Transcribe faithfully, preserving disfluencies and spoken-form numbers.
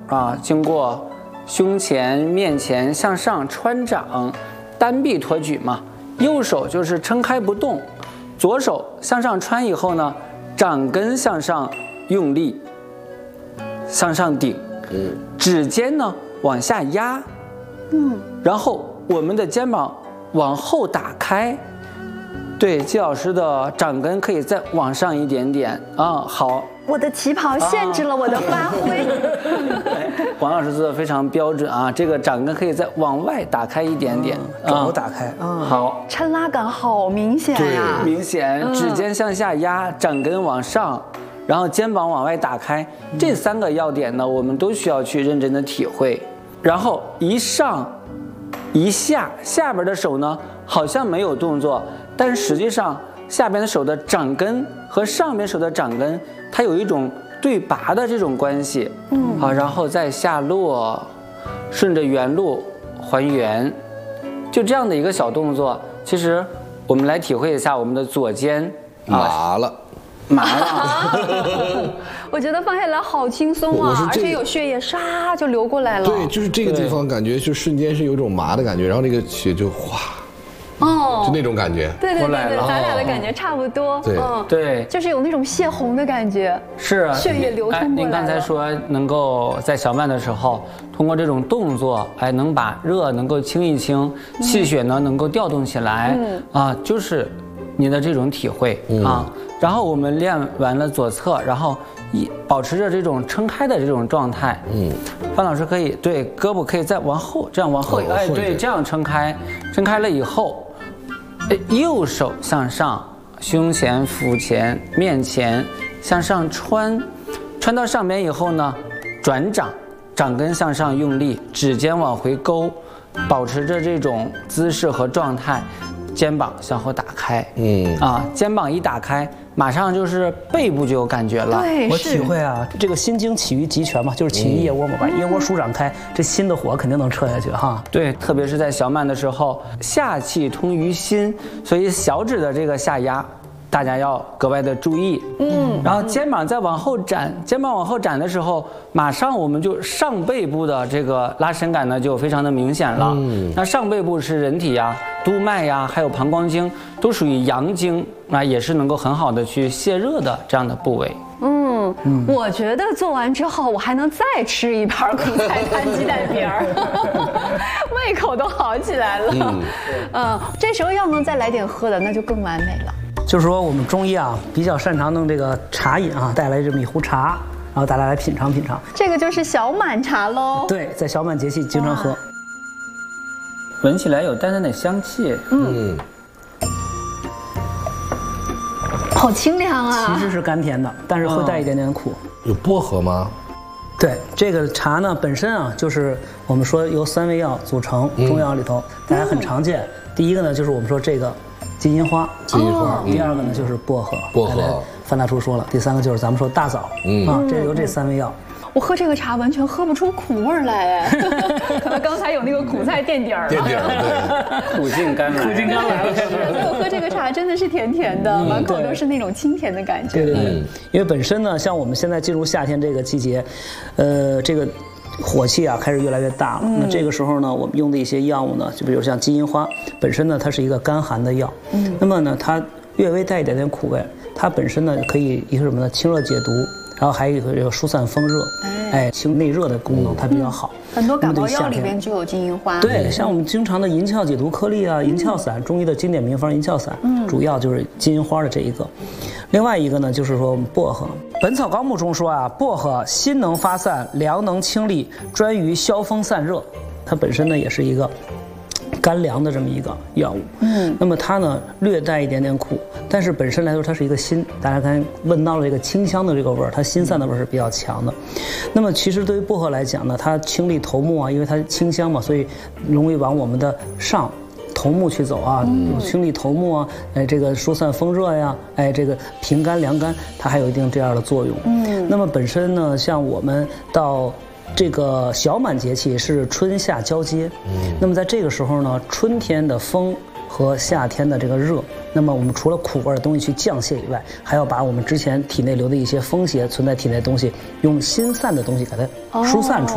啊，经过胸前、面前向上穿掌，单臂托举嘛。右手就是撑开不动，左手向上穿以后呢，掌根向上用力，向上顶，嗯，指尖呢往下压，嗯，然后我们的肩膀往后打开。对，季老师的掌根可以再往上一点点啊。好， 我的旗袍限制了我的发挥。 王老师做的非常标准啊，这个掌根可以再往外打开一点点， 掌口打开啊。 好， 抻拉感好明显呀， 明显，指尖向下压，掌根往上，然后肩膀往外打开，这三个要点呢，我们都需要去认真的体会。然后一上一下，下边的手呢好像没有动作。但实际上，下边的手的掌根和上边手的掌根，它有一种对拔的这种关系。嗯，好，然后再下落，顺着原路还原，就这样的一个小动作。其实我们来体会一下我们的左肩麻了， 麻了。 我觉得放下来好轻松啊，而且有血液唰就流过来了。 对，就是这个地方感觉就瞬间是有一种麻的感觉，然后那个血就哗。哦，就那种感觉， 对对对对，咱俩的感觉差不多， 对， 嗯， 对， 就是有那种泄洪的感觉， 是啊， 血液流通过来了。 您刚才说能够在小曼的时候，通过这种动作，哎，能把热能够清一清，气血呢能够调动起来，啊，就是你的这种体会啊。然后我们练完了左侧，然后一保持着这种撑开的这种状态，嗯，范老师可以对胳膊可以再往后，这样往后，哎，对，这样撑开，撑开了以后。右手向上，胸前、腹前、面前向上穿，穿到上边以后呢，转掌，掌根向上用力，指尖往回勾，保持着这种姿势和状态，肩膀向后打开。嗯啊，肩膀一打开，马上就是背部就有感觉了。 对， 我体会啊，这个心经起于极泉嘛，就是起于腋窝嘛，把腋窝舒展开，这心的火肯定能撤下去哈。 对，特别是在小满的时候，下气通于心，所以小指的这个下压，大家要格外的注意。嗯，然后肩膀再往后展，肩膀往后展的时候，马上我们就上背部的这个拉伸感呢就非常的明显了。嗯，那上背部是人体呀、督脉呀，还有膀胱经，都属于阳经，那也是能够很好的去泄热的这样的部位。 嗯，嗯我觉得做完之后，我还能再吃一盘苦菜摊鸡蛋饼儿，胃口都好起来了。嗯，嗯，这时候要能再来点喝的，那就更完美了。 就是说，我们中医啊比较擅长弄这个茶饮啊，带来这么一壶茶，然后大家来品尝品尝。 这个就是小满茶喽。 对，在小满节气经常喝。 闻起来有淡淡的香气。嗯。 好清凉啊！ 其实是甘甜的，但是会带一点点苦。 有薄荷吗？ 对，这个茶呢本身啊，就是我们说由三味药组成，中药里头大家很常见。第一个呢就是我们说这个金银花， 金银花。 第二个呢就是薄荷， 薄荷。 范大厨说了，第三个就是咱们说大枣，嗯啊，这是由这三味药。 我喝这个茶完全喝不出苦味儿来，哎，可能刚才有那个苦菜垫底儿了。 垫底儿， 对，苦尽甘来， 苦尽甘来了。 所以我喝这个茶真的是甜甜的，满口都是那种清甜的感觉。 对对对，因为本身呢，像我们现在进入夏天这个季节，呃，这个火气啊开始越来越大了。那这个时候呢，我们用的一些药物呢，就比如像金银花，本身呢它是一个甘寒的药，嗯，那么呢它略微带一点点苦味，它本身呢可以一个什么呢，清热解毒。然后还有一个这个疏散风热，哎，清内热的功能它比较好。 很多感冒药里面就有金银花。 对，像我们经常的银翘解毒颗粒啊、银翘散，中医的经典名方银翘散，主要就是金银花的这一个。另外一个呢，就是说我们薄荷，《本草纲目》中说啊，薄荷辛能发散，凉能清利，专于消风散热。它本身呢也是一个甘凉的这么一个药物，嗯，那么它呢略带一点点苦，但是本身来说它是一个辛，大家刚才闻到了这个清香的这个味儿，它辛散的味儿是比较强的。那么其实对于薄荷来讲呢，它清利头目啊，因为它清香嘛，所以容易往我们的上头目去走啊，有清利头目啊，哎，这个疏散风热呀，哎，这个平肝凉肝，它还有一定这样的作用。嗯，那么本身呢，像我们到这个小满节气是春夏交接，嗯，那么在这个时候呢，春天的风和夏天的这个热，那么我们除了苦味的东西去降泄以外，还要把我们之前体内留的一些风邪存在体内的东西，用辛散的东西给它疏散出